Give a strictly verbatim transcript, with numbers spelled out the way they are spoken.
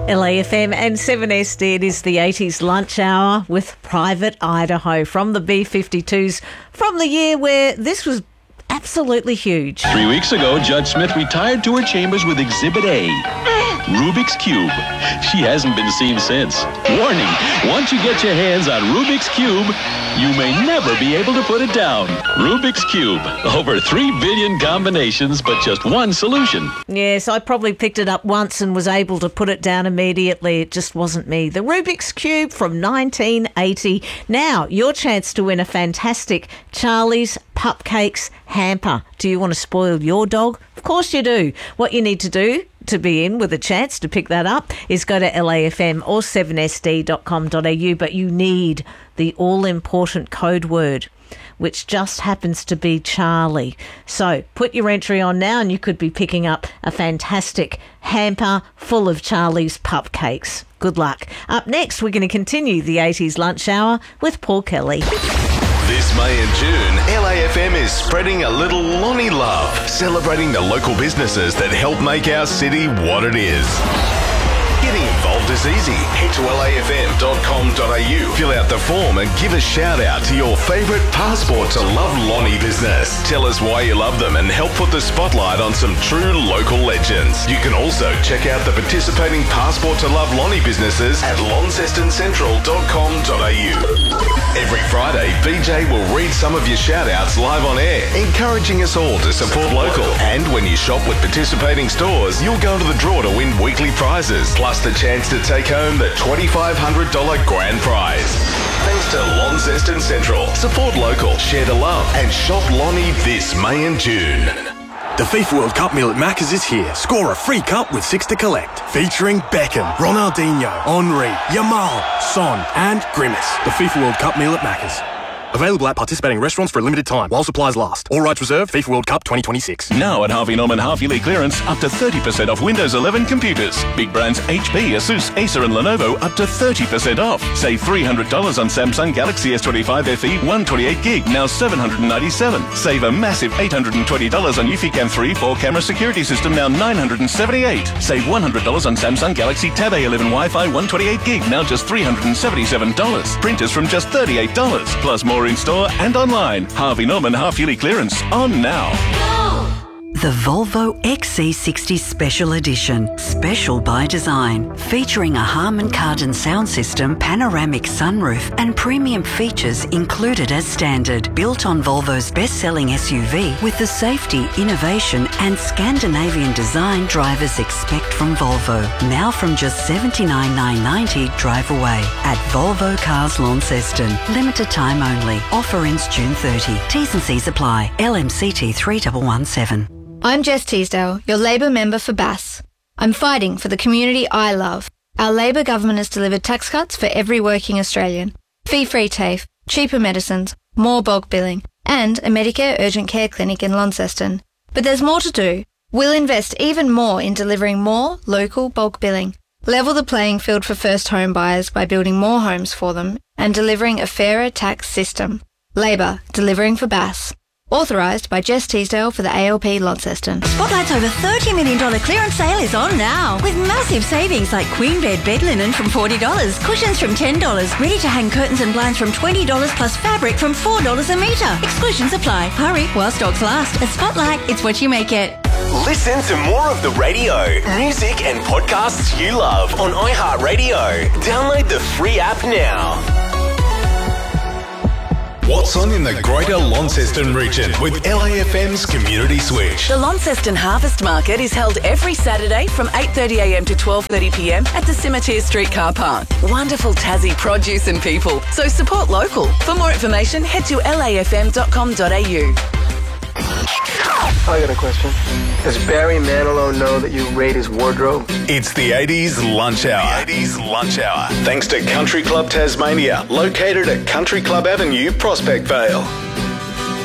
L A F M and seven S D. It is the eighties lunch hour with Private Idaho from the B fifty-twos from the year where this was absolutely huge. Three weeks ago, Judge Smith retired to her chambers with Exhibit A, Rubik's Cube. She hasn't been seen since. Warning, once you get your hands on Rubik's Cube, you may never be able to put it down. Rubik's Cube. Over three billion combinations, but just one solution. Yes, I probably picked it up once and was able to put it down immediately. It just wasn't me. The Rubik's Cube from nineteen eighty. Now, your chance to win a fantastic Charlie's Pupcakes hamper. Do you want to spoil your dog? Of course you do. What you need to do to be in with a chance to pick that up is go to L A F M or seven S D dot com dot A U, but you need the all-important code word, which just happens to be Charlie. So put your entry on now and you could be picking up a fantastic hamper full of Charlie's Pupcakes. Good luck. Up next, we're going to continue the eighties lunch hour with Paul Kelly. This May and June, L A F M is spreading a little Lonnie love, celebrating the local businesses that help make our city what it is. Getting involved is easy. Head to L A F M dot com dot A U, fill out the form and give a shout out to your favourite Passport to Love Lonnie business. Tell us why you love them and help put the spotlight on some true local legends. You can also check out the participating Passport to Love Lonnie businesses at launceston central dot com dot A U. Every Friday, B J will read some of your shout outs live on air, encouraging us all to support local. And when you shop with participating stores, you'll go into the draw to win weekly prizes, plus the chance to take home the twenty-five hundred dollars grand prize. Thanks to Launceston Central. Support local, share the love, and shop Lonnie this May and June. The FIFA World Cup meal at Macca's is here. Score a free cup with six to collect. Featuring Beckham, Ronaldinho, Henry, Yamal, Son, and Grimace. The FIFA World Cup meal at Macca's. Available at participating restaurants for a limited time while supplies last. All rights reserved. FIFA World Cup twenty twenty-six. Now at Harvey Norman half-yearly clearance, up to thirty percent off Windows eleven computers. Big brands H P, Asus, Acer and Lenovo up to thirty percent off. Save three hundred dollars on Samsung Galaxy S twenty-five F E one twenty-eight gig, now seven hundred ninety-seven dollars. Save a massive eight hundred twenty dollars on Eufy Cam three four-camera security system, now nine hundred seventy-eight dollars. Save one hundred dollars on Samsung Galaxy Tab A eleven Wi-Fi one twenty-eight gig, now just three hundred seventy-seven dollars. Printers from just thirty-eight dollars. Plus more in-store and online. Harvey Norman half-yearly clearance on now. The Volvo X C sixty Special Edition, special by design, featuring a Harman Kardon sound system, panoramic sunroof and premium features included as standard. Built on Volvo's best-selling S U V with the safety, innovation and Scandinavian design drivers expect from Volvo. Now from just seventy-nine thousand nine hundred ninety dollars drive away at Volvo Cars Launceston. Limited time only. Offer ends June thirtieth. T's and C's apply. L M C T three one one seven. I'm Jess Teasdale, your Labor member for Bass. I'm fighting for the community I love. Our Labor government has delivered tax cuts for every working Australian, fee-free TAFE, cheaper medicines, more bulk billing, and a Medicare urgent care clinic in Launceston. But there's more to do. We'll invest even more in delivering more local bulk billing, level the playing field for first home buyers by building more homes for them, and delivering a fairer tax system. Labor, delivering for Bass. Authorised by Jess Teasdale for the A L P Launceston. Spotlight's over thirty million dollars clearance sale is on now, with massive savings like queen bed bed linen from forty dollars, cushions from ten dollars, ready-to-hang curtains and blinds from twenty dollars plus fabric from four dollars a metre. Exclusions apply. Hurry while stocks last. At Spotlight, it's what you make it. Listen to more of the radio, music and podcasts you love on iHeartRadio. Download the free app now. What's on in the Greater Launceston region with L A F M's Community Switch? The Launceston Harvest Market is held every Saturday from eight thirty a m to twelve thirty p m at the Scimitar Street Car Park. Wonderful Tassie produce and people, so support local. For more information, head to L A F M dot com dot A U. I got a question. Does Barry Manilow know that you raid his wardrobe? It's the eighties Lunch Hour. The eighties Lunch Hour. Thanks to Country Club Tasmania, located at Country Club Avenue, Prospect Vale.